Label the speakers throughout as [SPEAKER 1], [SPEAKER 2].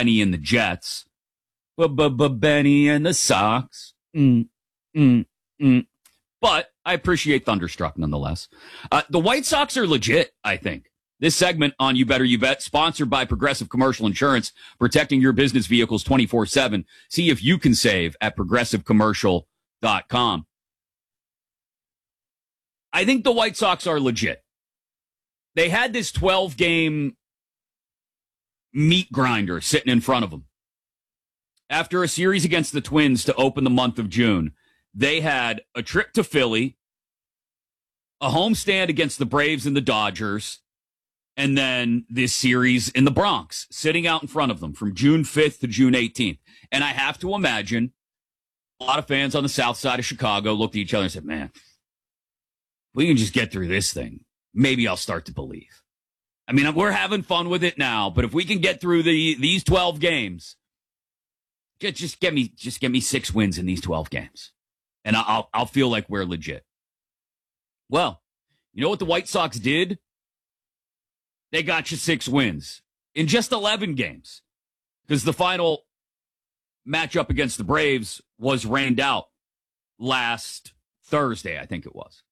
[SPEAKER 1] Benny and the Jets. Benny and the Sox. But I appreciate Thunderstruck nonetheless. The White Sox are legit, I think. This segment on You Better You Bet, sponsored by Progressive Commercial Insurance, protecting your business vehicles 24/7. See if you can save at progressivecommercial.com. I think the White Sox are legit. They had this 12-game meat grinder sitting in front of them. After a series against the Twins to open the month of June, they had a trip to Philly, a homestand against the Braves and the Dodgers, and then this series in the Bronx, sitting out in front of them from June 5th to June 18th. And I have to imagine a lot of fans on the south side of Chicago looked at each other and said, man, we can just get through this thing. Maybe I'll start to believe. I mean, we're having fun with it now, but if we can get through these 12 games, just get me 6 wins in these 12 games. And I'll feel like we're legit. Well, you know what the White Sox did? They got you 6 wins in just 11 games, because the final matchup against the Braves was rained out last Thursday, I think it was.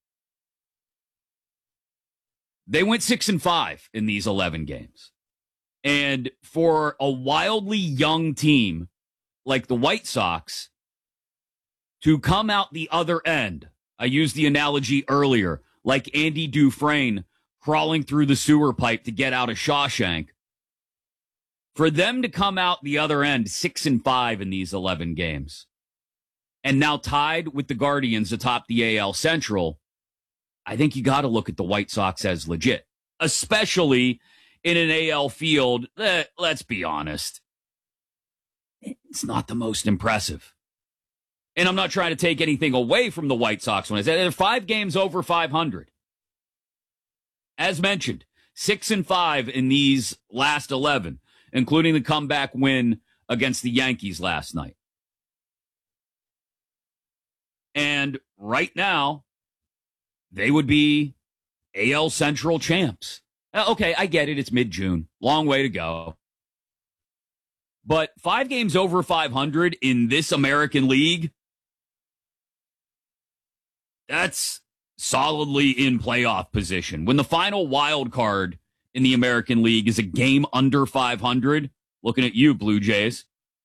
[SPEAKER 1] They went 6-5 in these 11 games. And for a wildly young team like the White Sox to come out the other end, I used the analogy earlier, like Andy Dufresne crawling through the sewer pipe to get out of Shawshank. For them to come out the other end 6-5 in these 11 games, and now tied with the Guardians atop the AL Central, I think you got to look at the White Sox as legit, especially in an AL field that, let's be honest, it's not the most impressive. And I'm not trying to take anything away from the White Sox when I say they're 5 games over 500. As mentioned, 6-5 in these last 11, including the comeback win against the Yankees last night. And right now, they would be AL Central champs. Okay, I get it. It's mid-June. Long way to go. But 5 games over 500 in this American League, that's solidly in playoff position. When the final wild card in the American League is a game under 500, looking at you, Blue Jays,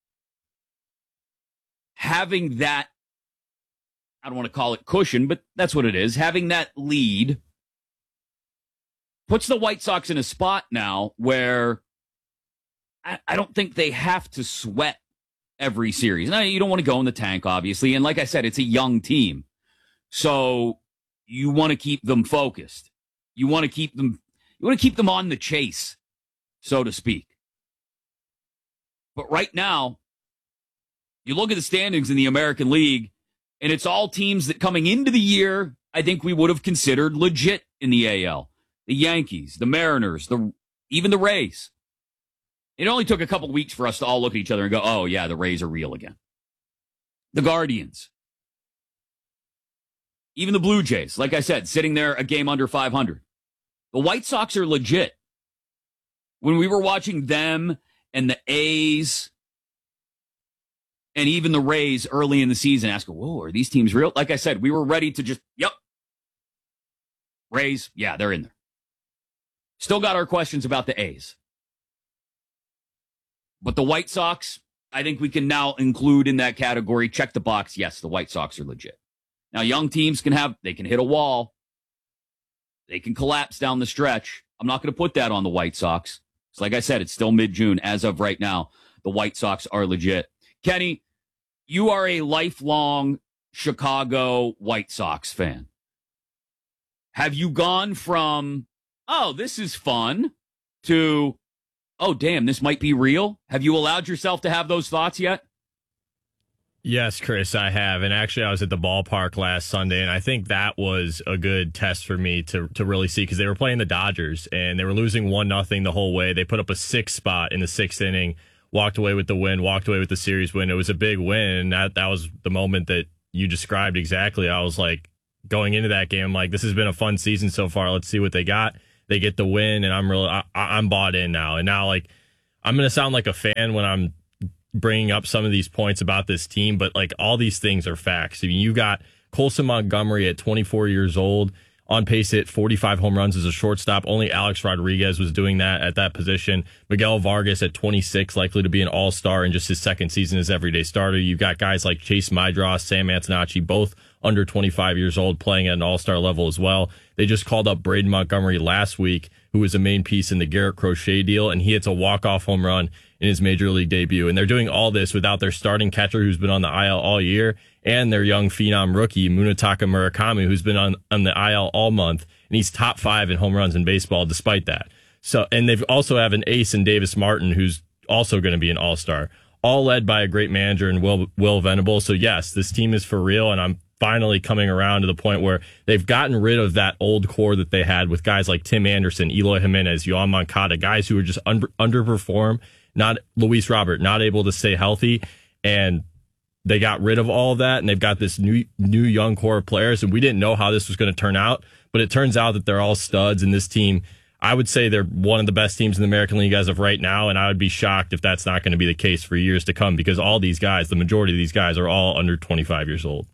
[SPEAKER 1] having that, I don't want to call it cushion, but that's what it is, having that lead puts the White Sox in a spot now where I don't think they have to sweat every series. Now, you don't want to go in the tank, obviously, and like I said, it's a young team. So you want to keep them focused. You want to keep them on the chase, so to speak. But right now, you look at the standings in the American League, and it's all teams that coming into the year, I think we would have considered legit in the AL. The Yankees, the Mariners, even the Rays. It only took a couple weeks for us to all look at each other and go, oh, yeah, the Rays are real again. The Guardians. Even the Blue Jays, like I said, sitting there a game under 500. The White Sox are legit. When we were watching them and the A's and even the Rays early in the season, asking, whoa, are these teams real? Like I said, we were ready to just, yep. Rays, yeah, they're in there. Still got our questions about the A's. But the White Sox, I think we can now include in that category. Check the box. Yes, the White Sox are legit. Now, young teams can hit a wall. They can collapse down the stretch. I'm not going to put that on the White Sox. So like I said, it's still mid-June. As of right now, the White Sox are legit. Kenny, you are a lifelong Chicago White Sox fan. Have you gone from, oh, this is fun, to, oh, damn, this might be real? Have you allowed yourself to have those thoughts yet?
[SPEAKER 2] Yes, Chris, I have. And actually, I was at the ballpark last Sunday, and I think that was a good test for me to really see, because they were playing the Dodgers, and they were losing 1-0 the whole way. They put up a 6 spot in the 6th inning, walked away with the win, walked away with the series win. It was a big win, and that was the moment that you described exactly. I was like, going into that game, I'm like, this has been a fun season so far. Let's see what they got. They get the win, and I'm bought in now. And now, like, I'm going to sound like a fan when I'm bringing up some of these points about this team, but like all these things are facts. I mean, you got Colson Montgomery at 24 years old, on pace to hit 45 home runs as a shortstop. Only Alex Rodriguez was doing that at that position. Miguel Vargas at 26, likely to be an all-star in just his second season as everyday starter. You've got guys like Chase Mydross, Sam Antonacci, both under 25 years old, playing at an all-star level as well. They just called up Braden Montgomery last week, who was a main piece in the Garrett Crochet deal, and he hits a walk-off home run in his major league debut. And they're doing all this without their starting catcher, who's been on the IL all year, and their young phenom rookie, Munetaka Murakami, who's been on the IL all month, and he's top 5 in home runs in baseball despite that. So, and they've also have an ace in Davis Martin, who's also going to be an all-star, all led by a great manager in Will Venable. So yes, this team is for real, and I'm finally coming around to the point where they've gotten rid of that old core that they had with guys like Tim Anderson, Eloy Jimenez, Yoan Moncada, guys who were just underperform, not Luis Robert, not able to stay healthy, and they got rid of all of that, and they've got this new young core of players, and we didn't know how this was going to turn out, but it turns out that they're all studs, and this team, I would say they're one of the best teams in the American League as of right now, and I would be shocked if that's not going to be the case for years to come, because all these guys, the majority of these guys, are all under 25 years old.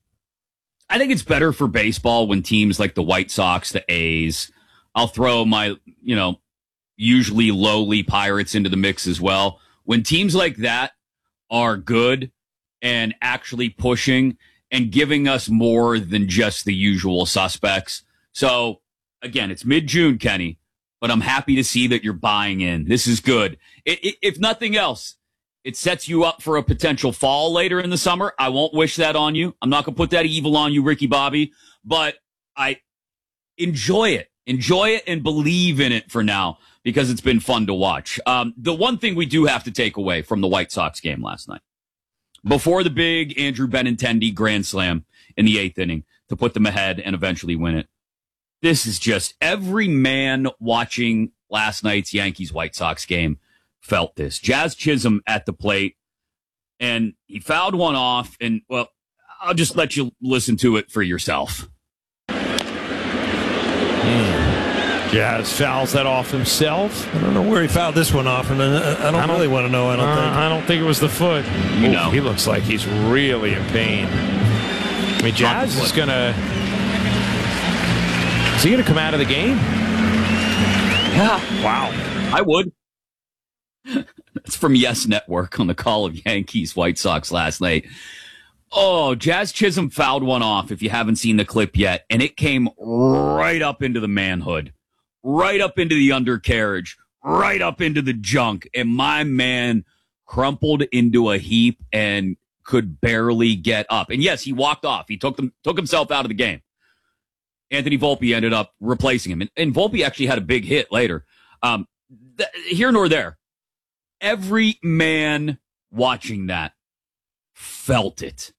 [SPEAKER 1] I think it's better for baseball when teams like the White Sox, the A's, I'll throw my, usually lowly Pirates into the mix as well. When teams like that are good and actually pushing and giving us more than just the usual suspects. So, again, it's mid-June, Kenny, but I'm happy to see that you're buying in. This is good. If nothing else, it sets you up for a potential fall later in the summer. I won't wish that on you. I'm not going to put that evil on you, Ricky Bobby, but I enjoy it. Enjoy it and believe in it for now because it's been fun to watch. The one thing we do have to take away from the White Sox game last night, before the big Andrew Benintendi grand slam in the 8th inning to put them ahead and eventually win it, this is just every man watching last night's Yankees-White Sox game felt this. Jazz Chisholm at the plate, and he fouled one off, and, well, I'll just let you listen to it for yourself.
[SPEAKER 3] Jazz fouls that off himself.
[SPEAKER 4] I don't know where he fouled this one off, and I don't really want to know.
[SPEAKER 3] I don't think it was the foot. He looks like he's really in pain. I mean, Jazz is going to... Is he going to come out of the game?
[SPEAKER 1] Yeah.
[SPEAKER 3] Wow.
[SPEAKER 1] I would. That's from Yes Network on the call of Yankees White Sox last night. Oh, Jazz Chisholm fouled one off, if you haven't seen the clip yet, and it came right up into the manhood, right up into the undercarriage, right up into the junk, and my man crumpled into a heap and could barely get up. And yes, he walked off. He took himself out of the game. Anthony Volpe ended up replacing him, and Volpe actually had a big hit later. Here nor there. Every man watching that felt it.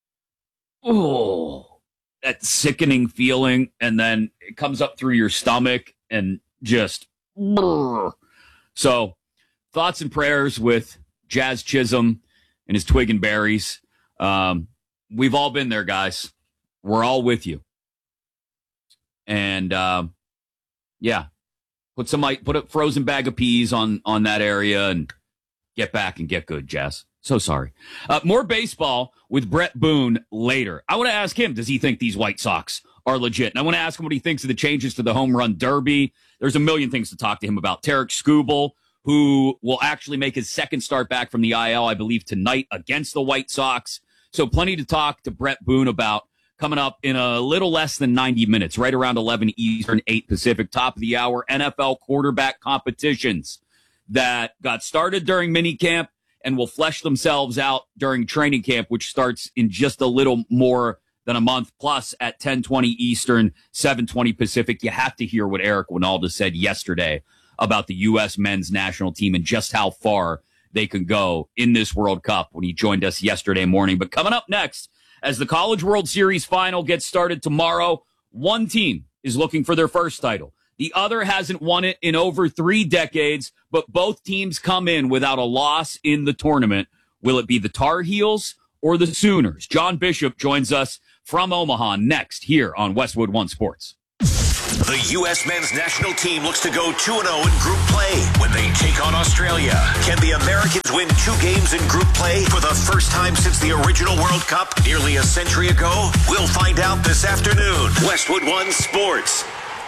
[SPEAKER 1] Oh, that sickening feeling, and then it comes up through your stomach and just... Brrr. So, thoughts and prayers with Jazz Chisholm and his twig and berries. We've all been there, guys. We're all with you. And, yeah. Put a frozen bag of peas on that area and get back and get good, Jazz. So sorry. More baseball with Brett Boone later. I want to ask him, does he think these White Sox are legit? And I want to ask him what he thinks of the changes to the home run derby. There's a million things to talk to him about. Tarik Skubal, who will actually make his second start back from the IL, I believe, tonight against the White Sox. So plenty to talk to Brett Boone about. Coming up in a little less than 90 minutes, right around 11 Eastern, 8 Pacific, top of the hour, NFL quarterback competitions that got started during minicamp and will flesh themselves out during training camp, which starts in just a little more than a month, plus at 10:20 Eastern, 7:20 Pacific. You have to hear what Eric Wynalda said yesterday about the U.S. men's national team and just how far they can go in this World Cup when he joined us yesterday morning. But coming up next, as the College World Series final gets started tomorrow, one team is looking for their first title. The other hasn't won it in over 3 decades, but both teams come in without a loss in the tournament. Will it be the Tar Heels or the Sooners? John Bishop joins us from Omaha next here on Westwood One Sports.
[SPEAKER 5] The U.S. men's national team looks to go 2-0 in group play when they take on Australia. Can the Americans win 2 games in group play for the first time since the original World Cup nearly a century ago? We'll find out this afternoon. Westwood One Sports.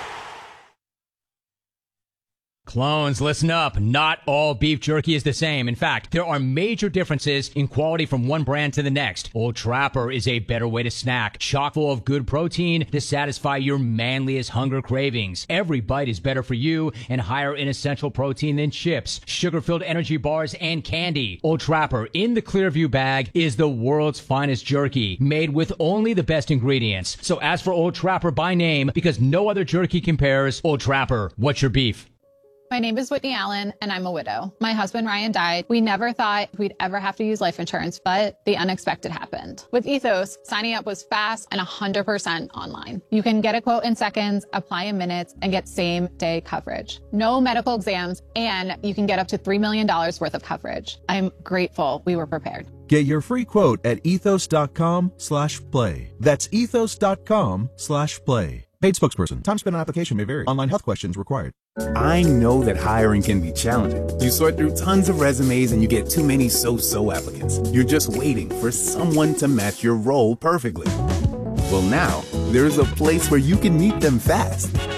[SPEAKER 6] Clones, listen up. Not all beef jerky is the same. In fact, there are major differences in quality from one brand to the next. Old Trapper is a better way to snack, chock full of good protein to satisfy your manliest hunger cravings. Every bite is better for you and higher in essential protein than chips, sugar-filled energy bars, and candy. Old Trapper in the Clearview bag is the world's finest jerky, made with only the best ingredients. So ask for Old Trapper by name because no other jerky compares. Old Trapper, what's your beef?
[SPEAKER 7] My name is Whitney Allen, and I'm a widow. My husband, Ryan, died. We never thought we'd ever have to use life insurance, but the unexpected happened. With Ethos, signing up was fast and 100% online. You can get a quote in seconds, apply in minutes, and get same-day coverage. No medical exams, and you can get up to $3 million worth of coverage. I'm grateful we were prepared.
[SPEAKER 8] Get your free quote at ethos.com/play. That's ethos.com/play. Paid spokesperson. Time spent on application may vary. Online health questions required.
[SPEAKER 9] I know that hiring can be challenging. You sort through tons of resumes and you get too many so-so applicants. You're just waiting for someone to match your role perfectly. Well, now there's a place where you can meet them fast